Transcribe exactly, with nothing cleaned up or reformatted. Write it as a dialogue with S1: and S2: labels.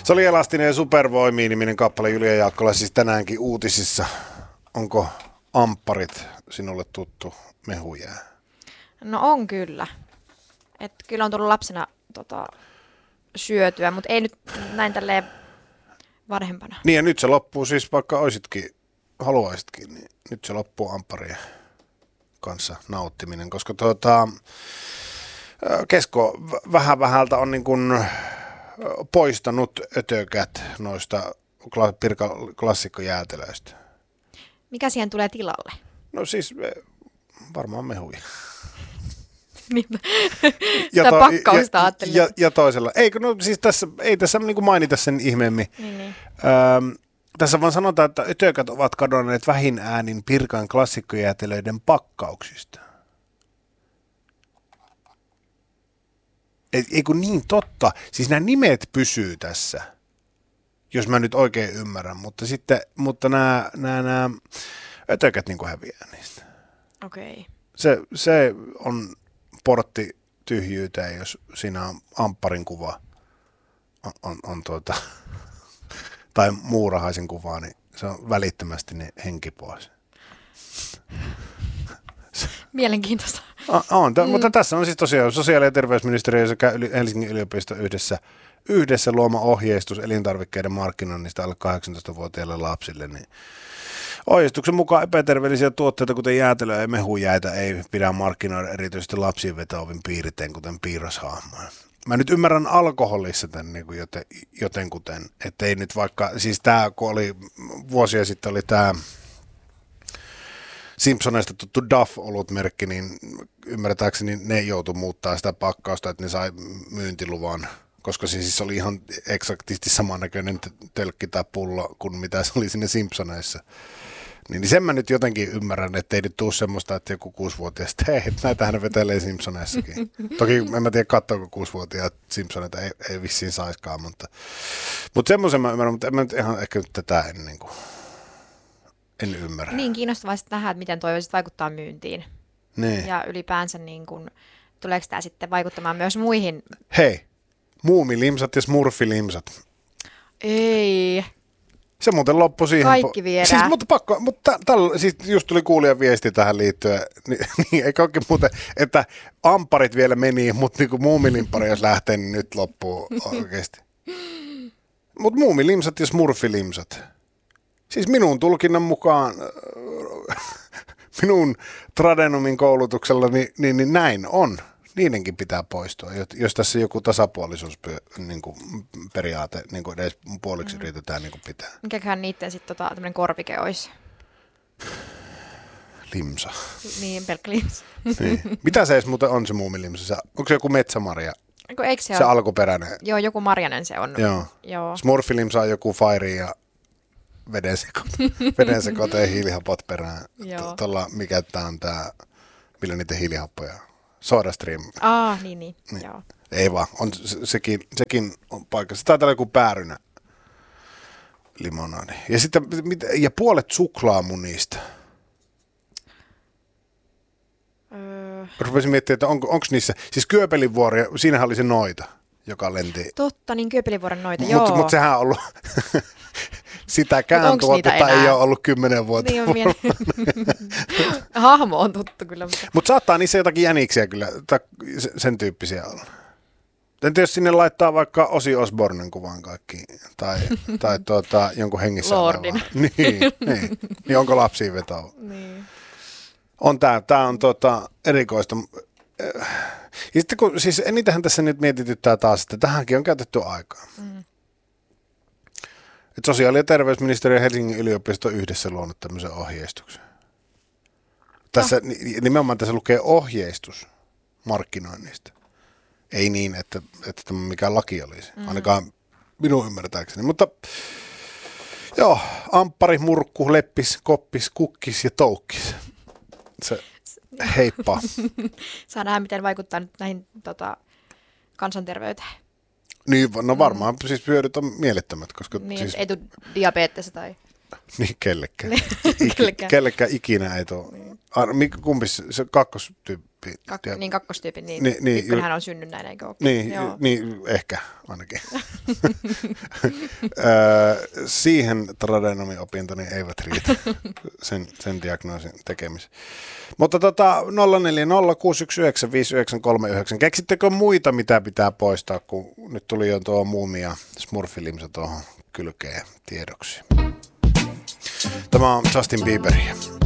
S1: Se oli Elastinen ja Supervoimiin-niminen kappale Julia Jaakkola, siis tänäänkin uutisissa. Onko ampparit sinulle tuttu mehujää?
S2: No on kyllä. Et kyllä on tullut lapsena tota, syötyä, mutta ei nyt näin tälleen vanhempana.
S1: Niin ja nyt se loppuu siis, vaikka oisitkin, haluaisitkin, niin nyt se loppuu ampparien kanssa nauttiminen, koska tuota, Kesko vähän vähältä on niin kuin poistanut ötökät noista pirka- klassikkojäätelöistä.
S2: Mikä siihen tulee tilalle?
S1: No siis varmaan mehuja.
S2: Sitä
S1: to,
S2: pakkausta
S1: ja,
S2: ajattelin.
S1: Ja, ja toisella. Eikö, no siis tässä, ei tässä niin kuin mainita sen ihmeemmin.
S2: Niin, niin.
S1: Öö, tässä vaan sanotaan, että ötökät ovat kadonneet vähin äänin Pirkan klassikkojäätelöiden pakkauksista. Ei kun niin totta. Siis nämä nimet pysyy tässä, jos mä nyt oikein ymmärrän, mutta sitten, mutta nämä, nämä, nämä ötökät niin kuin häviää niistä.
S2: Okei. Okay.
S1: Se, se on portti tyhjyyteen, jos siinä on ampparin kuva on, on, on tuota, tai muurahaisen kuva, niin se on välittömästi ne henki pois.
S2: Mielenkiintoista.
S1: On, on mm. Mutta tässä on siis tosiaan sosiaali- ja terveysministeriö sekä Helsingin yliopisto yhdessä, yhdessä luoma ohjeistus elintarvikkeiden markkinoinnista alle kahdeksantoistavuotiaille lapsille. Niin ohjeistuksen mukaan epäterveellisiä tuotteita, kuten jäätelöä ja mehujäitä, ei pidä markkinoida erityisesti lapsiin vetoavin piirtein, kuten piirroshahmoja. Mä nyt ymmärrän alkoholissa tämän niin kuin joten, jotenkuten, ettei nyt vaikka, siis tämä kun oli vuosia sitten oli tämä Simpsoneista tuttu Duff-olutmerkki, niin ymmärtääkseni ne joutui muuttaa sitä pakkausta, että ne sai myyntiluvan, koska se siis oli ihan eksaktisti samannäköinen tölkki tai pullo kuin mitä se oli sinne Simpsoneissa. Niin, niin sen mä nyt jotenkin ymmärrän, että ei nyt tule semmoista, että joku kuusivuotias, että hei, näitähän vetelee Simpsoneissakin. Toki en mä tiedä, katsoako kuusivuotiaat Simpsoneita, ei, ei vissiin saiskaan, mutta, mutta semmoisen mä ymmärrän, mutta en mä nyt ihan ehkä nyt tätä en niin kuin En ymmärrä.
S2: Niin kiinnostavaa sitten nähdä, että miten toi vaikuttaa myyntiin.
S1: Niin.
S2: Ja ylipäänsä, niin kun, tuleeko tämä sitten vaikuttamaan myös muihin?
S1: Hei, muumilimsat ja smurfilimsat.
S2: Ei.
S1: Se muuten loppui siihen.
S2: Kaikki viedään.
S1: Siis, mutta pakko, mutta tällä, siis just tuli kuulijan viesti tähän liittyen, niin, niin eikä oikein muuten, että ampparit vielä meni, mutta niin kuin muumilimpari jos lähtee, niin nyt loppuu oikeasti. Mutta muumilimsat ja smurfilimsat. Siis minun tulkinnan mukaan, minun Tradenomin koulutuksella, niin, niin, niin näin on. Niidenkin pitää poistua, jos tässä joku tasapuolisuusperiaate niin kuin periaate, niin kuin edes puoliksi mm. yritetään niin kuin pitää.
S2: Mikäköhän niiden sitten tota, tämmöinen korvike olisi?
S1: Limsa.
S2: Niin, pelkkä limsa.
S1: Niin. Mitä se edes muuten on se muumilimsa? Onko se joku metsämarja?
S2: Eikö se
S1: se
S2: on?
S1: Alkuperäinen?
S2: Joo, joku marjanen se on.
S1: Joo.
S2: Joo.
S1: Smurfilimsa on joku fairi ja veden sekoite ja hiilihapot perään. Tuolla, mikä tämä on tämä, millä niiden hiilihappoja on? SodaStream.
S2: Ah, niin, niin.
S1: niin.
S2: Joo.
S1: Ei vaan, on, se, sekin, sekin on paikassa. Taitaa olla joku päärynä limonadi. Ja, sitten, ja puolet suklaamunista.
S2: Öö.
S1: Rupesin miettimään, että onko, onko niissä, siis Kyöpelinvuori, siinähän oli se noita, joka lenti.
S2: Totta, niin Kyöpelinvuoren noita, joo.
S1: Mutta mut sehän on ollut, sitäkään tuotetta ei ole ollut kymmenen vuotta.
S2: Niin on hahmo on tuttu kyllä. Mutta
S1: Mut saattaa niissä jotakin jäniksiä kyllä, tai sen tyyppisiä olla. Entä jos sinne laittaa vaikka Ozzy Osbournen kuvan kaikki, tai, tai tuota, jonkun hengissä
S2: Lordin.
S1: niin, niin, niin onko lapsiin vetoa?
S2: Niin.
S1: On tää, tää on tuota erikoista. Ja sitten kun, siis enitähän tässä nyt mietityttää taas, että tähänkin on käytetty aikaa. Mm. Et sosiaali- ja terveysministeriö ja Helsingin yliopisto yhdessä luonut tämmöisen ohjeistuksen. Tässä, no. Nimenomaan tässä lukee ohjeistus markkinoinnista. Ei niin, että, että tämä mikään laki olisi, mm. ainakaan minun ymmärtääkseni. Mutta joo, amppari, murkku, leppis, koppis, kukkis ja toukkis. Se heippa.
S2: Saa nähdä, miten vaikuttaa nyt näihin tota, kansanterveyteen.
S1: Niin, no varmaan mm. siis hyödyt on mielettömät. Koska
S2: niin,
S1: siis
S2: ei tule diabeettista tai...
S1: Niin, kellekään.
S2: Niin, kellekään.
S1: Kellekään ikinä ei tuo. Niin. Kumpi se kakkostyyppi?
S2: Kak- niin, kakkostyyppi. Niin.
S1: Ni, niin,
S2: Ykkönen on synnynnäinen, eikö ole?
S1: Niin, niin, ehkä ainakin. Siihen tradenomi-opintoni eivät riitä sen, sen diagnoosin tekemiseen. Mutta tota, nolla neljä nolla kuusi yksi yhdeksän viisi yhdeksän kolme yhdeksän. Keksittekö muita, mitä pitää poistaa, kun nyt tuli jo tuo muumia smurfilimsa tuohon kylkeen tiedoksi. Tämä on Justin Bieberia.